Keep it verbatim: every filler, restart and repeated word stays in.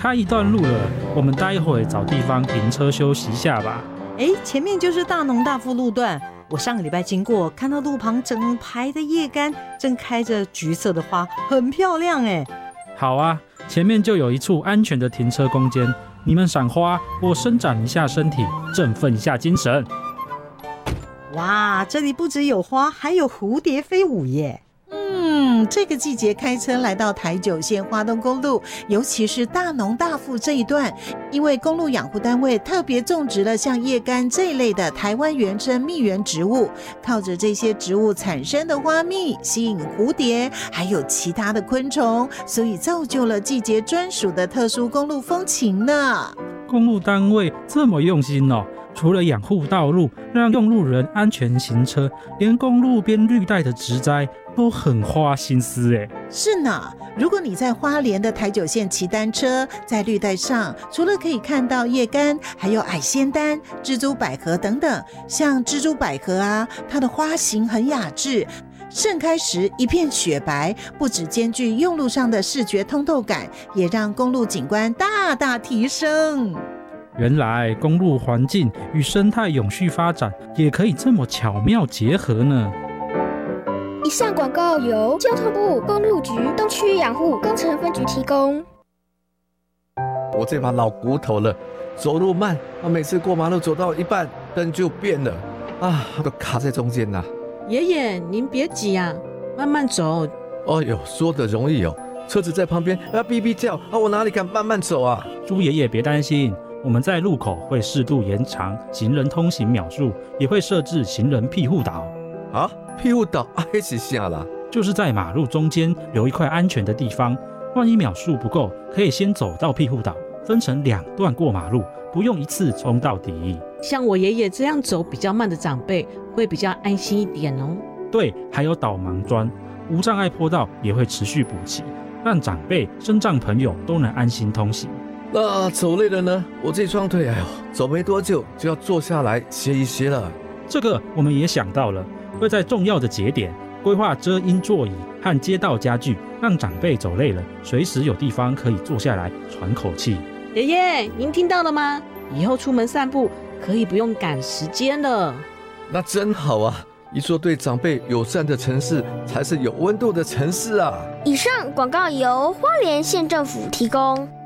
开一段路了，我们待会找地方停车休息一下吧。 哎，前面就是大农大富路段，我上个礼拜经过，看到路旁整排的叶柑正开着橘色的花，很漂亮哎。 好啊，前面就有一处安全的停车空间，你们赏花，我伸展一下身体，振奋一下精神。 哇，这里不只有花，还有蝴蝶飞舞耶。 嗯，这个季节开车来到台九线花东公路，尤其是大农大富这一段，因为公路养护单位特别种植了像叶柑这一类的台湾原生蜜源植物，靠着这些植物产生的花蜜吸引蝴蝶还有其他的昆虫，所以造就了季节专属的特殊公路风情呢。 公路单位这么用心哦，除了养护道路，让用路人安全行车，连公路边绿带的植栽都很花心思耶。 是呢，如果你在花莲的台九线骑单车，在绿带上除了可以看到叶柑，还有矮仙丹、蜘蛛百合等等。像蜘蛛百合啊，它的花型很雅致，盛开时一片雪白，不只兼具用路上的视觉通透感，也让公路景观大大提升。 原来公路环境与生态永续发展也可以这么巧妙结合呢。 以上广告由交通部公路局东区养护工程分局提供。 我这把老骨头了，走路慢，每次过马路走到一半灯就变了啊，都卡在中间啦。 爷爷，您别急啊，慢慢走。 哦呦，说的容易哦，车子在旁边啊，哔哔叫啊，我哪里敢慢慢走啊？ 猪爷爷别担心，我们在路口会适度延长行人通行秒数，也会设置行人庇护岛。 啊，庇护岛啊，一起下啦， 就是在马路中间留一块安全的地方，万一秒数不够，可以先走到庇护岛，分成两段过马路，不用一次冲到底。 像我爷爷这样走比较慢的长辈，会比较安心一点哦。 对，还有导盲砖，无障碍坡道也会持续补齐，让长辈、身障朋友都能安心通行。 那走累了呢？我这双腿，哎呦，走没多久就要坐下来歇一歇了。 这个我们也想到了，会在重要的节点规划遮阴座椅和街道家具，让长辈走累了，随时有地方可以坐下来喘口气。 爷爷，您听到了吗？以后出门散步可以不用赶时间了。 那真好啊！一座对长辈友善的城市，才是有温度的城市啊！ 以上广告由花莲县政府提供。